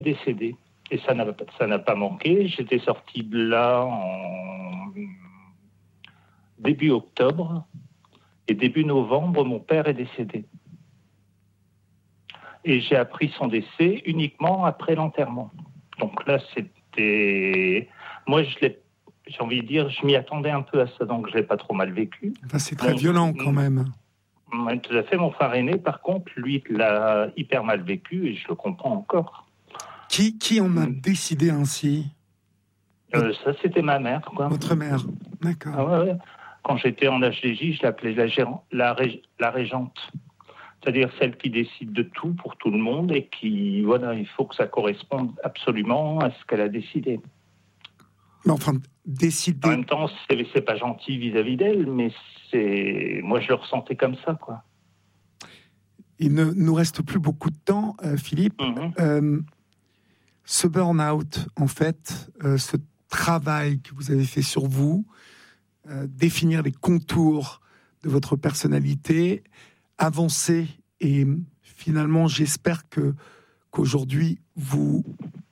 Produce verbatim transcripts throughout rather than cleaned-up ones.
décédé. Et ça n'a, ça n'a pas manqué. J'étais sorti de là en début octobre. Et début novembre, mon père est décédé. Et j'ai appris son décès uniquement après l'enterrement. Donc là, c'était... Moi, je l'ai... j'ai envie de dire, je m'y attendais un peu à ça, donc je ne l'ai pas trop mal vécu. Enfin, c'est très mon... violent quand même. Tout à fait. Mon frère aîné, par contre, lui, l'a hyper mal vécu et je le comprends encore. Qui, qui en a décidé ainsi ? euh, Ça, c'était ma mère, quoi. Votre mère, d'accord. Ah ouais, ouais. Quand j'étais en H D J, je l'appelais la, gérant, la, rég, la régente. C'est-à-dire celle qui décide de tout pour tout le monde et qui, voilà, il faut que ça corresponde absolument à ce qu'elle a décidé. Mais enfin, décider... En même temps, c'est, c'est pas gentil vis-à-vis d'elle, mais c'est... moi, je le ressentais comme ça, quoi. Il ne nous reste plus beaucoup de temps, euh, Philippe. Mm-hmm. Euh, ce burn-out, en fait, euh, ce travail que vous avez fait sur vous, euh, définir les contours de votre personnalité, avancer, et finalement, j'espère que, qu'aujourd'hui, vous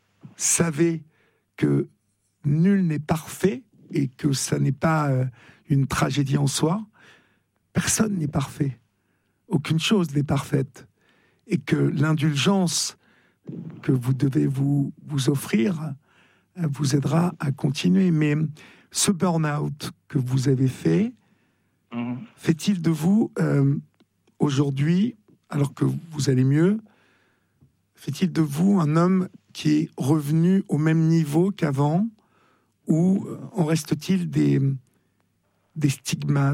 savez que nul n'est parfait et que ça n'est pas euh, une tragédie en soi. Personne n'est parfait. Aucune chose n'est parfaite. Et que l'indulgence que vous devez vous, vous offrir euh, vous aidera à continuer. Mais ce burn-out que vous avez fait, mmh. fait-il de vous, euh, aujourd'hui, alors que vous allez mieux, fait-il de vous un homme qui est revenu au même niveau qu'avant, ou en reste-t-il des, des stigmates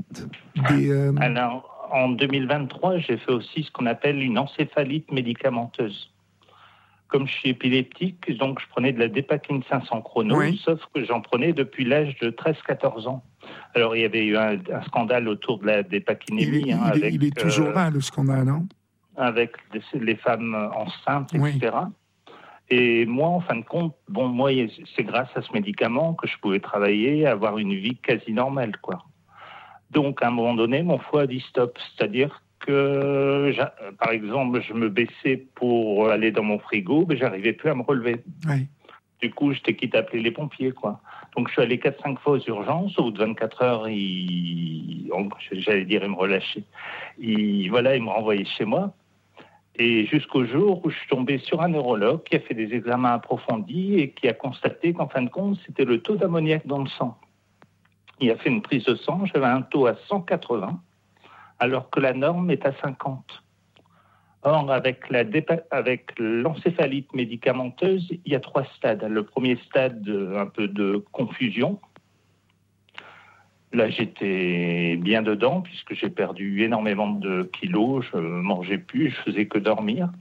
des, euh... Alors, en deux mille vingt-trois, j'ai fait aussi ce qu'on appelle une encéphalite médicamenteuse. Comme je suis épileptique, donc je prenais de la Dépakine cinq cents chrono, oui. Sauf que j'en prenais depuis l'âge de treize à quatorze ans. Alors, il y avait eu un, un scandale autour de la dépakinémie. Il, hein, il, avec, il est toujours euh, là, le scandale, hein, avec les, les femmes enceintes, oui. et cetera. Et moi, en fin de compte, bon, moi, c'est grâce à ce médicament que je pouvais travailler, avoir une vie quasi normale, quoi. Donc, à un moment donné, mon foie a dit stop. C'est-à-dire que, par exemple, je me baissais pour aller dans mon frigo, mais j'arrivais plus à me relever. Oui. Du coup, j'étais quitte à appeler les pompiers, quoi. Donc, je suis allé quatre cinq fois aux urgences. Au bout de vingt-quatre heures, ils... j'allais dire, ils me relâchaient. Ils... Voilà, ils me renvoyaient chez moi. Et jusqu'au jour où je suis tombé sur un neurologue qui a fait des examens approfondis et qui a constaté qu'en fin de compte, c'était le taux d'ammoniac dans le sang. Il a fait une prise de sang, j'avais un taux à cent quatre-vingts, alors que la norme est à cinquante. Or, avec, la dépa- avec l'encéphalite médicamenteuse, il y a trois stades. Le premier stade, un peu de confusion. Là, j'étais bien dedans, puisque j'ai perdu énormément de kilos, je ne mangeais plus, je faisais que dormir.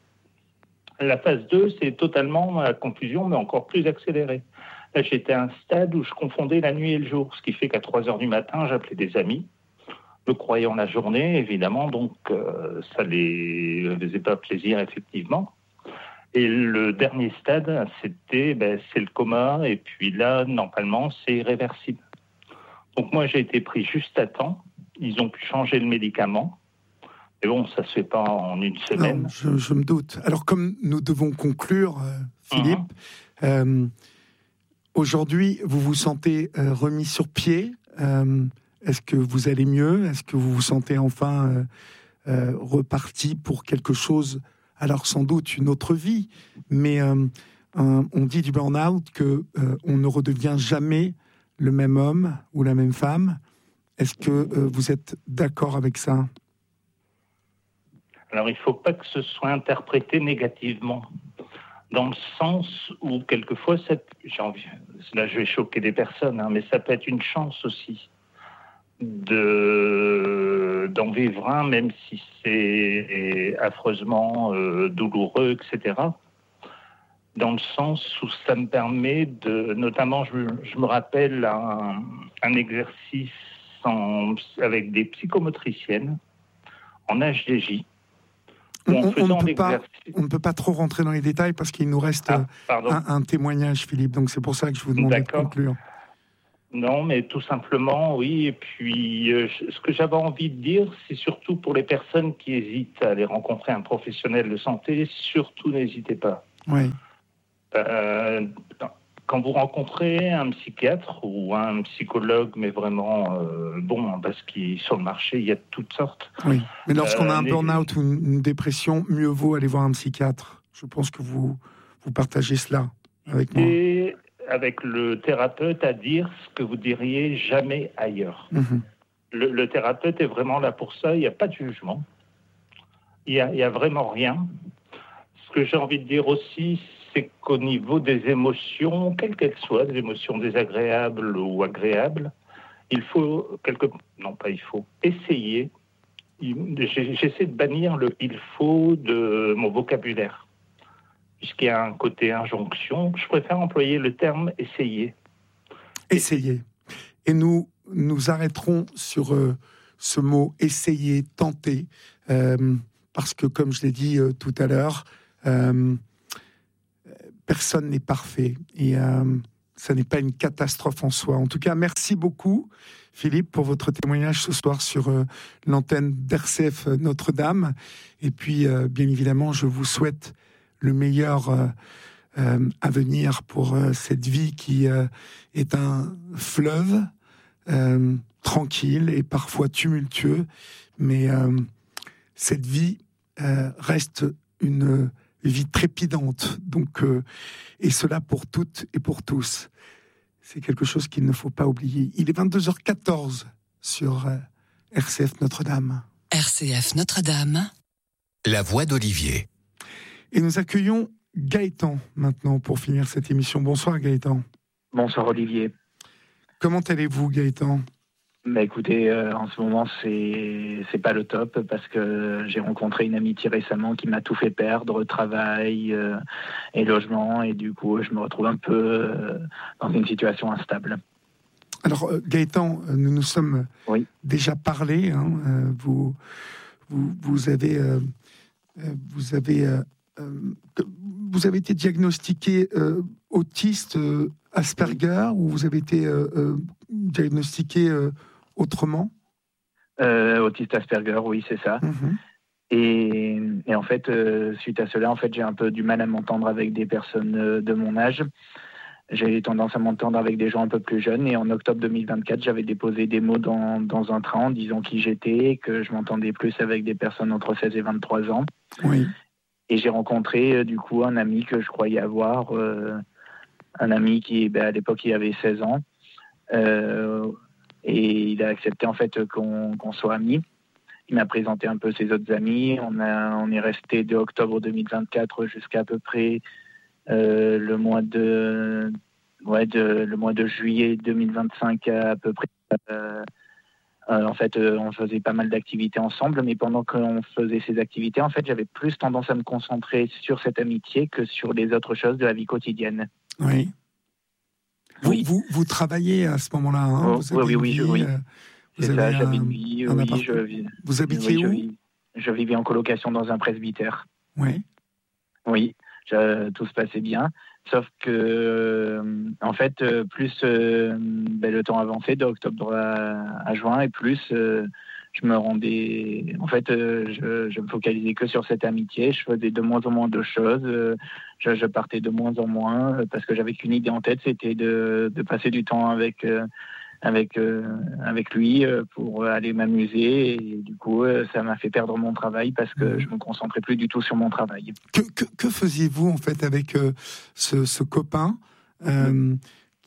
La phase deux, c'est totalement la confusion, mais encore plus accélérée. Là, j'étais à un stade où je confondais la nuit et le jour, ce qui fait qu'à trois heures du matin, j'appelais des amis, me croyant la journée, évidemment, donc euh, ça ne les faisait pas plaisir, effectivement. Et le dernier stade, c'était, ben, c'est le coma, et puis là, normalement, c'est irréversible. Donc moi, j'ai été pris juste à temps. Ils ont pu changer le médicament. Mais bon, ça ne se fait pas en une semaine. Non, je, je me doute. Alors, comme nous devons conclure, euh, Philippe, mmh. euh, aujourd'hui, vous vous sentez euh, remis sur pied. euh, Est-ce que vous allez mieux ? Est-ce que vous vous sentez enfin euh, euh, reparti pour quelque chose ? Alors, sans doute une autre vie. Mais euh, un, on dit du burn-out qu'on euh, ne redevient jamais le même homme ou la même femme. Est-ce que euh, vous êtes d'accord avec ça ? Alors, il ne faut pas que ce soit interprété négativement, dans le sens où, quelquefois, cette, j'ai envie, là, je vais choquer des personnes, hein, mais ça peut être une chance aussi de, d'en vivre un, même si c'est affreusement euh, douloureux, et cetera, dans le sens où ça me permet de... Notamment, je, je me rappelle un, un exercice en, avec des psychomotriciennes en H D J. On, on, on, ne peut pas, on ne peut pas trop rentrer dans les détails parce qu'il nous reste ah, un, un témoignage, Philippe. Donc, c'est pour ça que je vous demande de conclure. Non, mais tout simplement, oui. Et puis, euh, ce que j'avais envie de dire, c'est surtout pour les personnes qui hésitent à aller rencontrer un professionnel de santé, surtout n'hésitez pas. Oui. Euh, quand vous rencontrez un psychiatre ou un psychologue, mais vraiment euh, bon, parce qu'il sur le marché, il y a de toutes sortes. Oui. Mais lorsqu'on Euh, a un mais- burn-out ou une, une dépression, mieux vaut aller voir un psychiatre. Je pense que vous, vous partagez cela avec moi. Et avec le thérapeute à dire ce que vous diriez jamais ailleurs. Mhm. Le, le thérapeute est vraiment là pour ça, il n'y a pas de jugement. Il n'y a, il y a vraiment rien. Ce que j'ai envie de dire aussi, c'est qu'au niveau des émotions, quelles qu'elles soient, des émotions désagréables ou agréables, il faut, quelque... non pas il faut, essayer. J'essaie de bannir le « il faut » de mon vocabulaire. Puisqu'il y a un côté injonction, je préfère employer le terme « essayer ». Essayez. Et nous nous arrêterons sur euh, ce mot « essayer »,« tenter euh, », parce que, comme je l'ai dit euh, tout à l'heure, euh, personne n'est parfait. Et euh, ça n'est pas une catastrophe en soi. En tout cas, merci beaucoup, Philippe, pour votre témoignage ce soir sur euh, l'antenne d'R C F Notre-Dame. Et puis, euh, bien évidemment, je vous souhaite le meilleur euh, euh, à venir pour euh, cette vie qui euh, est un fleuve euh, tranquille et parfois tumultueux. Mais euh, cette vie euh, reste une vie trépidante. Donc, euh, et cela pour toutes et pour tous. C'est quelque chose qu'il ne faut pas oublier. Il est vingt-deux heures quatorze sur euh, R C F Notre-Dame. R C F Notre-Dame. La voix d'Olivier. Et nous accueillons Gaëtan maintenant pour finir cette émission. Bonsoir Gaëtan. Bonsoir Olivier. Comment allez-vous Gaëtan ? Bah écoutez, euh, en ce moment c'est c'est pas le top parce que j'ai rencontré une amitié récemment qui m'a tout fait perdre, travail euh, et logement, et du coup je me retrouve un peu euh, dans une situation instable. Alors euh, Gaëtan, nous nous sommes oui. déjà parlé. Hein, euh, vous, vous vous avez euh, vous avez euh, vous avez été diagnostiqué euh, autiste euh, Asperger oui. ou vous avez été euh, euh, diagnostiqué euh, autrement euh, Autiste Asperger, oui, c'est ça. Mmh. Et, et en fait, euh, suite à cela, en fait, j'ai un peu du mal à m'entendre avec des personnes euh, de mon âge. J'ai tendance à m'entendre avec des gens un peu plus jeunes. Et en octobre deux mille vingt-quatre, j'avais déposé des mots dans, dans un train en disant qui j'étais, que je m'entendais plus avec des personnes entre seize et vingt-trois ans. Oui. Et j'ai rencontré, euh, du coup, un ami que je croyais avoir, euh, un ami qui, ben, à l'époque, il avait seize ans. Euh, et il a accepté en fait qu'on, qu'on soit amis. Il m'a présenté un peu ses autres amis. On, a, on est resté de octobre deux mille vingt-quatre jusqu'à à peu près euh, le mois de, ouais, de le mois de juillet deux mille vingt-cinq à, à peu près. Euh, euh, en fait, euh, on faisait pas mal d'activités ensemble, mais pendant qu'on faisait ces activités, en fait, j'avais plus tendance à me concentrer sur cette amitié que sur les autres choses de la vie quotidienne. Oui. Vous, oui. vous, vous travaillez à ce moment-là, hein, oh, vous avez oui, oui, vie, oui, oui. Euh, vous C'est avez ça, un, j'avais une vie, un oui, je vis. Vous habitiez oui, où je, vis, je vivais en colocation dans un presbytère. Oui. Oui, je, tout se passait bien. Sauf que, euh, en fait, euh, plus euh, ben, le temps avançait de octobre à, à juin, et plus euh, je me rendais. En fait, euh, je, je me focalisais que sur cette amitié. Je faisais de moins en moins de choses. Euh, je, je partais de moins en moins euh, parce que j'avais qu'une idée en tête, c'était de, de passer du temps avec. Euh, avec euh, avec lui euh, pour aller m'amuser, et du coup euh, ça m'a fait perdre mon travail parce que je me concentrais plus du tout sur mon travail. Que, que, que faisiez-vous en fait avec euh, ce, ce copain euh,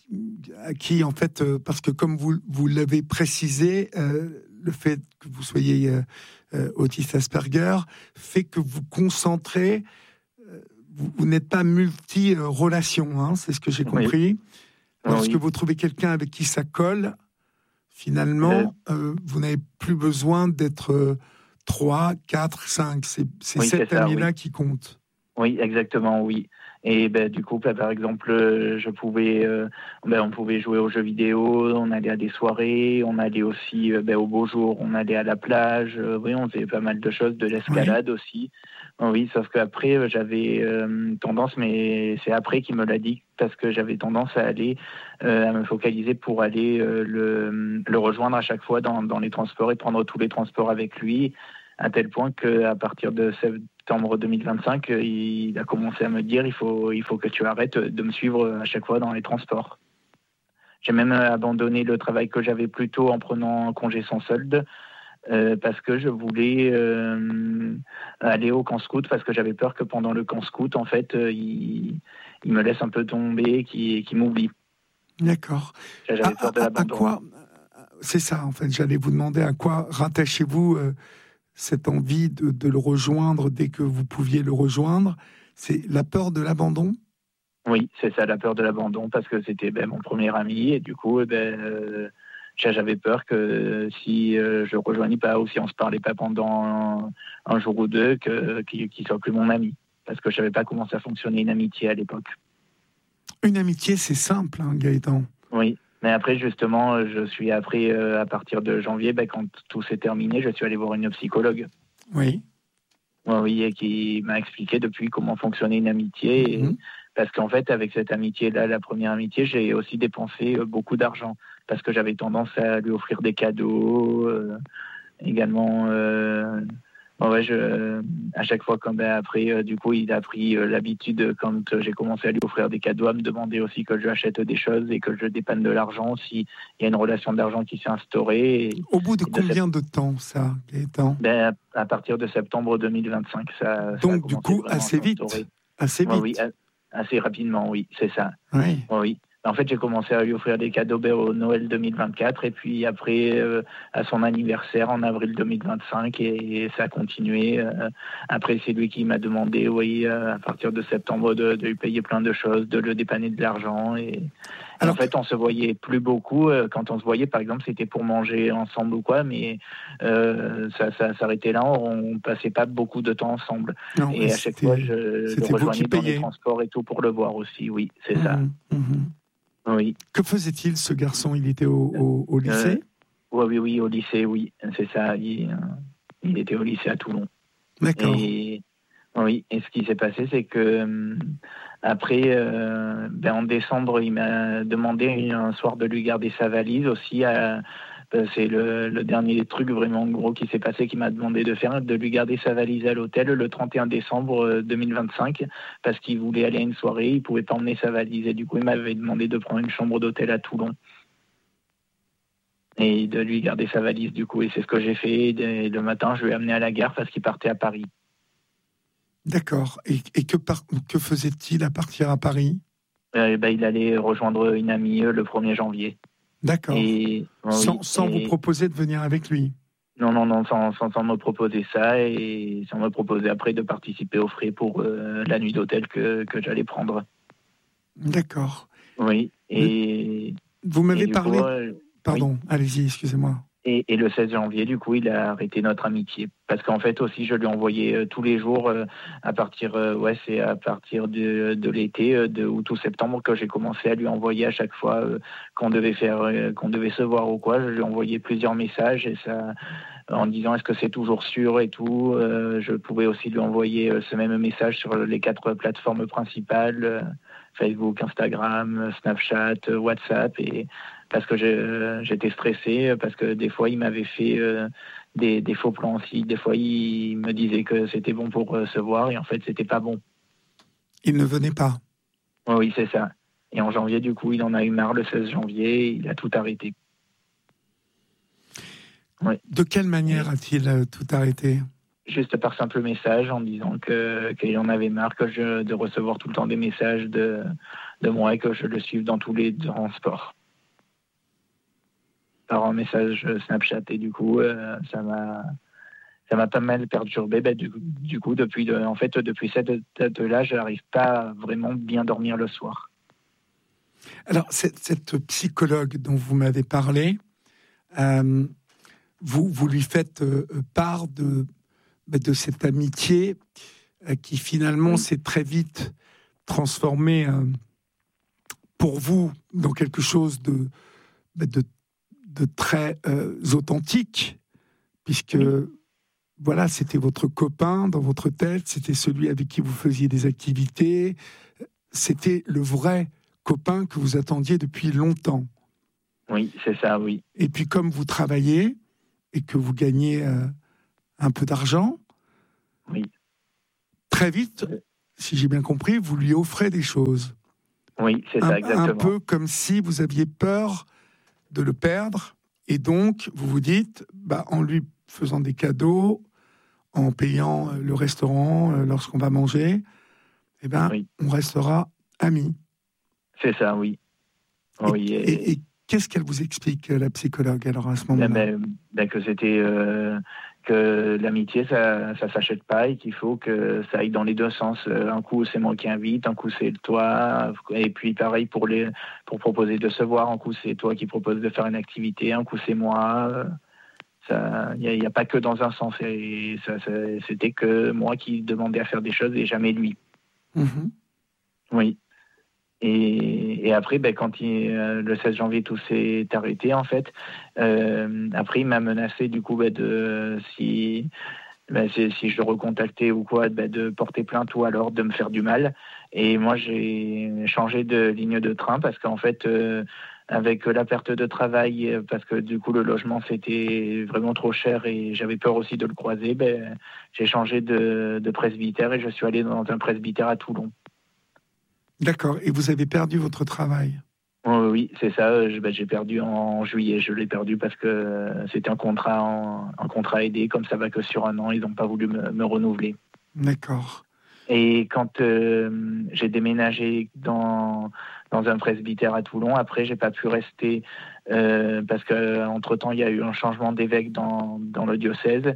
à qui en fait euh, parce que comme vous vous l'avez précisé, euh, le fait que vous soyez euh, euh, autiste Asperger fait que vous concentrez, euh, vous, vous n'êtes pas multi-relation, hein, c'est ce que j'ai compris. Oui. Lorsque oui. vous trouvez quelqu'un avec qui ça colle, finalement, euh, vous n'avez plus besoin d'être euh, trois, quatre, cinq. C'est, c'est oui, cet c'est ça, ami-là oui. qui compte. Oui, exactement, oui. Et ben, du coup, par exemple, je pouvais, euh, ben, on pouvait jouer aux jeux vidéo, on allait à des soirées, on allait aussi ben, au beau jour, on allait à la plage, euh, oui, on faisait pas mal de choses, de l'escalade oui. aussi. Oui, sauf qu'après, j'avais euh, tendance, mais c'est après qu'il me l'a dit, parce que j'avais tendance à aller, euh, à me focaliser pour aller euh, le, le rejoindre à chaque fois dans, dans les transports et prendre tous les transports avec lui. à tel point qu'à partir de septembre deux mille vingt-cinq, il a commencé à me dire il faut, il faut que tu arrêtes de me suivre à chaque fois dans les transports. J'ai même abandonné le travail que j'avais plus tôt en prenant un congé sans solde euh, parce que je voulais euh, aller au camp scout, parce que j'avais peur que pendant le camp scout, en fait, euh, il, il me laisse un peu tomber, qu'il, qu'il m'oublie. D'accord. J'avais à, peur de à, l'abandon. À quoi, c'est ça, en fait, j'allais vous demander à quoi rattachez-vous euh, cette envie de, de le rejoindre dès que vous pouviez le rejoindre. C'est la peur de l'abandon ? Oui, c'est ça, la peur de l'abandon, parce que c'était ben, mon premier ami, et du coup, ben, euh, j'avais peur que si euh, je ne rejoignais pas, ou si on ne se parlait pas pendant un, un jour ou deux, que, qu'il ne soit plus mon ami, parce que je ne savais pas comment ça fonctionnait une amitié à l'époque. Une amitié, c'est simple, hein, Gaëtan. Oui, mais après, justement, je suis après, euh, à partir de janvier, ben, quand tout s'est terminé, je suis allé voir une psychologue. Oui. Oui, et qui m'a expliqué depuis comment fonctionnait une amitié, et, mmh. Parce qu'en fait, avec cette amitié-là, la première amitié, j'ai aussi dépensé beaucoup d'argent parce que j'avais tendance à lui offrir des cadeaux, euh, également. Euh, bon, ouais, je, à chaque fois, quand ben, après, euh, du coup, il a pris euh, l'habitude, quand j'ai commencé à lui offrir des cadeaux, à me demander aussi que je lui achète des choses et que je dépanne de l'argent s'il y a une relation d'argent qui s'est instaurée. Et, Au bout de combien de, de temps, ça, Gaëtan ? Ben, à, à partir de septembre deux mille vingt-cinq, ça. Donc, ça du coup, assez vite. Assez vite. Ouais, oui, assez rapidement, oui, c'est ça. Oui. Oui. En fait, j'ai commencé à lui offrir des cadeaux au Noël deux mille vingt-quatre, et puis après, euh, à son anniversaire en avril deux mille vingt-cinq, et, et ça a continué. Euh, après, c'est lui qui m'a demandé, oui, euh, à partir de septembre, de, de lui payer plein de choses, de le dépanner de l'argent. Et, Alors, en fait, on se voyait plus beaucoup. Quand on se voyait, par exemple, c'était pour manger ensemble ou quoi, mais euh, ça, ça s'arrêtait là. On ne passait pas beaucoup de temps ensemble. Non, et à chaque fois, je le rejoignais dans les transports et tout pour le voir aussi. Oui, c'est mmh, ça. Mmh. Oui. Que faisait-il, ce garçon ? Il était au, au, au lycée ? euh, Oui, oui, oui, au lycée, oui. C'est ça. Il, euh, il était au lycée à Toulon. D'accord. Et, oui. Et ce qui s'est passé, c'est que euh, après, euh, ben, en décembre, il m'a demandé un soir de lui garder sa valise aussi. À, c'est le, le dernier truc vraiment gros qui s'est passé, qui m'a demandé de faire, de lui garder sa valise à l'hôtel le trente et un décembre deux mille vingt-cinq, parce qu'il voulait aller à une soirée, il pouvait pas emmener sa valise, et du coup il m'avait demandé de prendre une chambre d'hôtel à Toulon et de lui garder sa valise, du coup, et c'est ce que j'ai fait. Et le matin, je lui ai amené à la gare parce qu'il partait à Paris. D'accord. Et, et que, par, que faisait-il à partir à Paris ? euh, ben, Il allait rejoindre une amie le premier janvier. D'accord. Et, sans, oui, sans et... vous proposer de venir avec lui ? Non, non, non, sans, sans, sans me proposer ça, et sans me proposer après de participer aux frais pour euh, la nuit d'hôtel que, que j'allais prendre. D'accord. Oui, et... Vous m'avez et parlé... Coup, euh, Pardon, oui. Allez-y, excusez-moi. Et, et le seize janvier, du coup, il a arrêté notre amitié. Parce qu'en fait, aussi, je lui envoyais euh, tous les jours, euh, à partir, euh, ouais, c'est à partir de, de l'été, euh, de août ou septembre, que j'ai commencé à lui envoyer à chaque fois euh, qu'on devait faire, euh, qu'on devait se voir ou quoi. Je lui envoyais plusieurs messages, et ça, en disant est-ce que c'est toujours sûr et tout. Euh, je pouvais aussi lui envoyer euh, ce même message sur les quatre plateformes principales, euh, Facebook, Instagram, Snapchat, WhatsApp, et parce que je, j'étais stressé, parce que des fois il m'avait fait euh, des, des faux plans aussi, des fois il me disait que c'était bon pour euh, se voir, et en fait c'était pas bon. Il ne venait pas ? Oui, c'est ça. Et en janvier, du coup, il en a eu marre, le seize janvier, il a tout arrêté. Oui. De quelle manière a-t-il euh, tout arrêté ? Juste par simple message, en disant que, qu'il en avait marre que je, de recevoir tout le temps des messages de, de moi, et que je le suive dans tous les transports. Par un message Snapchat, et du coup euh, ça m'a ça m'a pas mal perturbé. Ben, du, du coup depuis de, en fait depuis cette date là, je n'arrive pas à vraiment bien dormir le soir. Alors cette, cette psychologue dont vous m'avez parlé, euh, vous vous lui faites euh, part de de cette amitié euh, qui finalement oui. s'est très vite transformée euh, pour vous dans quelque chose de de de très euh, authentique, puisque oui. voilà, c'était votre copain dans votre tête, c'était celui avec qui vous faisiez des activités, c'était le vrai copain que vous attendiez depuis longtemps. Oui, c'est ça, oui. Et puis comme vous travaillez et que vous gagnez euh, un peu d'argent. Oui. Très vite, si j'ai bien compris, vous lui offrez des choses. Oui, c'est un, ça, exactement. Un peu comme si vous aviez peur de le perdre, et donc vous vous dites, bah, en lui faisant des cadeaux, en payant le restaurant euh, lorsqu'on va manger, eh ben, oui. on restera amis. C'est ça, oui. Et, oui et, et, et qu'est-ce qu'elle vous explique, la psychologue, alors, à ce moment-là? ben, ben, Que c'était... Euh, que l'amitié, ça ne s'achète pas et qu'il faut que ça aille dans les deux sens. Un coup, c'est moi qui invite, un coup, c'est toi. Et puis, pareil, pour, les, pour proposer de se voir, un coup, c'est toi qui proposes de faire une activité, un coup, c'est moi. Il n'y a, a pas que dans un sens. Et ça, ça, c'était que moi qui demandais à faire des choses et jamais lui. Mmh. Oui. Et, et après, ben, quand il, euh, le seize janvier, tout s'est arrêté, en fait. Euh, après, il m'a menacé, du coup, ben, de si, ben, si, si je le recontactais ou quoi, ben, de porter plainte ou alors de me faire du mal. Et moi, j'ai changé de ligne de train parce qu'en fait, euh, avec la perte de travail, parce que du coup, le logement, c'était vraiment trop cher et j'avais peur aussi de le croiser, ben, j'ai changé de, de presbytère et je suis allé dans un presbytère à Toulon. D'accord. Et vous avez perdu votre travail? Oh, oui, c'est ça. Je, ben, j'ai perdu en juillet. Je l'ai perdu parce que c'était un contrat, en, un contrat aidé. Comme ça va que sur un an, ils n'ont pas voulu me, me renouveler. D'accord. Et quand euh, j'ai déménagé dans, dans un presbytère à Toulon, après, j'ai pas pu rester euh, parce qu'entre-temps, il y a eu un changement d'évêque dans, dans le diocèse.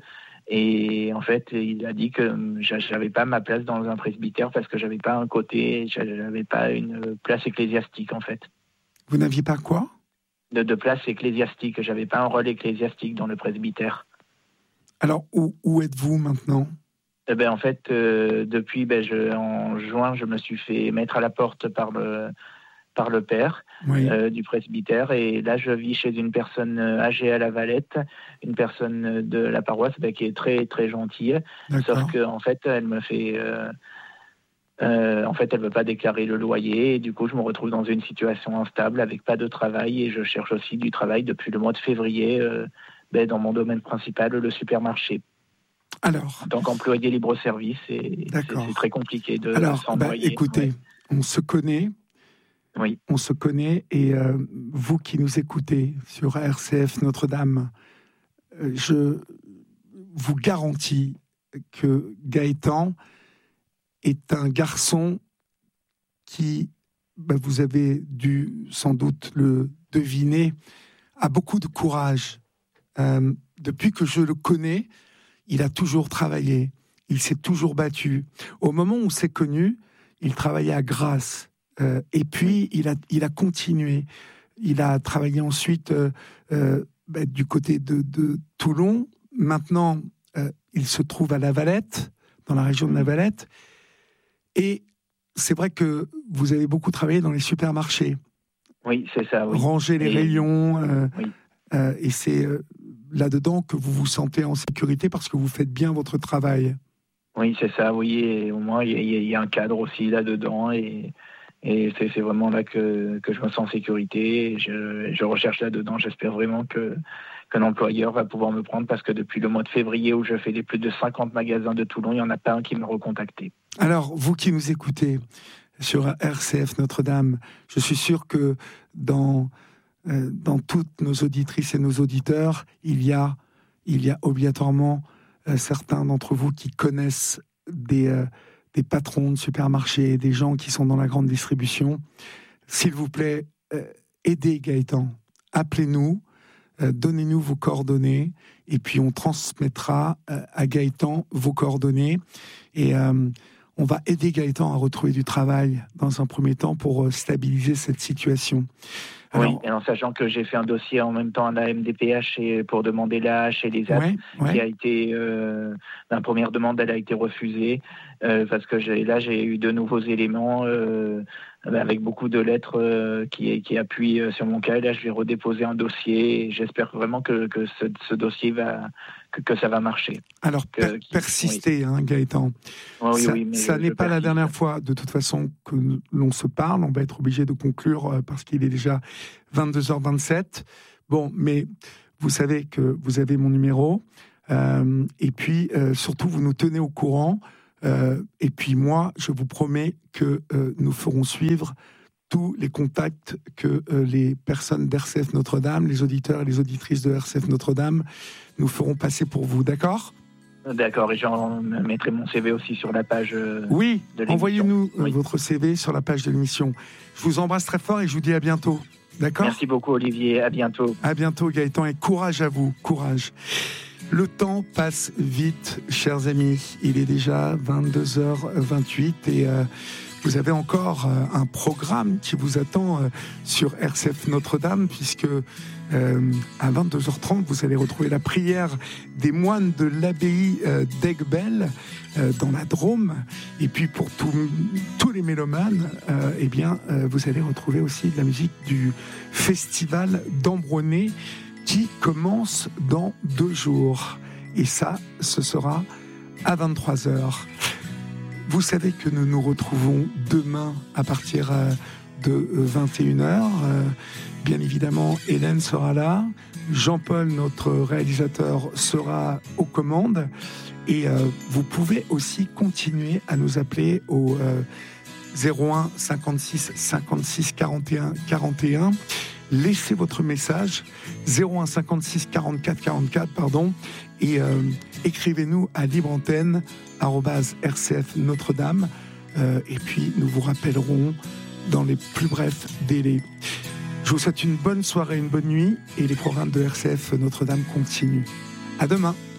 Et en fait, il a dit que j'avais pas ma place dans un presbytère parce que j'avais pas un côté, j'avais pas une place ecclésiastique, en fait. Vous n'aviez pas quoi? de, de place ecclésiastique. J'avais pas un rôle ecclésiastique dans le presbytère. Alors, où, où êtes-vous maintenant? Eh ben, en fait, euh, depuis ben, je, en juin, je me suis fait mettre à la porte par le, par le père oui. euh, du presbytère. Et là, je vis chez une personne âgée à La Valette, une personne de la paroisse ben, qui est très, très gentille. D'accord. Sauf qu'en fait, elle me fait... Euh, euh, en fait, elle ne veut pas déclarer le loyer. Et du coup, je me retrouve dans une situation instable avec pas de travail. Et je cherche aussi du travail depuis le mois de février euh, ben, dans mon domaine principal, le supermarché. Alors, en tant qu'employé libre-service, c'est, c'est, c'est très compliqué de Alors, s'envoyer. Bah, écoutez, ouais. on se connaît. Oui. On se connaît et euh, vous qui nous écoutez sur R C F Notre-Dame, euh, je vous garantis que Gaëtan est un garçon qui, bah, vous avez dû sans doute le deviner, a beaucoup de courage. Euh, depuis que je le connais, il a toujours travaillé, il s'est toujours battu. Au moment où c'est connu, il travaillait à Grasse. Euh, et puis, il a, il a continué. Il a travaillé ensuite euh, euh, bah, du côté de, de Toulon. Maintenant, euh, il se trouve à La Valette, dans la région de La Valette. Et c'est vrai que vous avez beaucoup travaillé dans les supermarchés. Oui, c'est ça, oui. Ranger les et... rayons. Euh, oui. euh, et c'est euh, là-dedans que vous vous sentez en sécurité parce que vous faites bien votre travail. Oui, c'est ça, oui. Et au moins, il y, y a un cadre aussi là-dedans. Et... Et c'est, c'est vraiment là que, que je me sens en sécurité. Et je, je recherche là-dedans. J'espère vraiment que, qu'un employeur va pouvoir me prendre parce que depuis le mois de février où je fais les plus de cinquante magasins de Toulon, il n'y en a pas un qui m'a recontacté. Alors, vous qui nous écoutez sur R C F Notre-Dame, je suis sûr que dans, euh, dans toutes nos auditrices et nos auditeurs, il y a, il y a obligatoirement euh, certains d'entre vous qui connaissent des... Euh, des patrons de supermarchés, des gens qui sont dans la grande distribution. S'il vous plaît, euh, aidez Gaëtan. Appelez-nous, euh, donnez-nous vos coordonnées, et puis on transmettra euh, à Gaëtan vos coordonnées. Et euh, on va aider Gaëtan à retrouver du travail dans un premier temps pour euh, stabiliser cette situation. Alors, oui, et en sachant que j'ai fait un dossier en même temps à la M D P H et pour demander l'A H et les A P, ouais, ouais. qui a été, euh, la première demande, elle a été refusée, euh, parce que j'ai, là, j'ai eu de nouveaux éléments, euh, avec beaucoup de lettres euh, qui, qui appuient sur mon cas. Et là, je vais redéposer un dossier et j'espère vraiment que, que ce, ce dossier va, que, que ça va marcher. Alors, que, per- persistez, oui. hein, Gaëtan. Oh, oui, ça oui, mais ça je, n'est je pas persiste. La dernière fois, de toute façon, que l'on se parle. On va être obligé de conclure parce qu'il est déjà vingt-deux heures vingt-sept. Bon, mais vous savez que vous avez mon numéro. Euh, et puis, euh, surtout, vous nous tenez au courant. Euh, et puis, moi, je vous promets que euh, nous ferons suivre tous les contacts que euh, les personnes d'R C F Notre-Dame, les auditeurs et les auditrices de R C F Notre-Dame, nous feront passer pour vous. D'accord ? D'accord, et j'en mettrai mon C V aussi sur la page euh, oui, de l'émission. Envoyez-nous Oui. votre C V sur la page de l'émission. Je vous embrasse très fort et je vous dis à bientôt. D'accord ? Merci beaucoup, Olivier. À bientôt. À bientôt, Gaëtan, et courage à vous. Courage. Le temps passe vite, chers amis. Il est déjà vingt-deux heures vingt-huit et euh, vous avez encore euh, un programme qui vous attend euh, sur R C F Notre-Dame, puisque euh, à vingt-deux heures trente, vous allez retrouver la prière des moines de l'abbaye euh, d'Aiguebelle euh, dans la Drôme. Et puis pour tout, tous les mélomanes, euh, eh bien, euh, vous allez retrouver aussi de la musique du festival d'Ambronay qui commence dans deux jours. Et ça, ce sera à vingt-trois heures. Vous savez que nous nous retrouvons demain à partir de vingt et une heures. Bien évidemment, Hélène sera là. Jean-Paul, notre réalisateur, sera aux commandes. Et euh, vous pouvez aussi continuer à nous appeler au euh, zéro un cinquante-six cinquante-six quarante et un quarante et un. Laissez votre message zéro un cinquante-six quarante-quatre quarante-quatre pardon et euh, écrivez-nous à libreantenne arobase r c f Notre-Dame euh, et puis nous vous rappellerons dans les plus brefs délais. Je vous souhaite une bonne soirée, une bonne nuit et les programmes de R C F Notre-Dame continuent. À demain.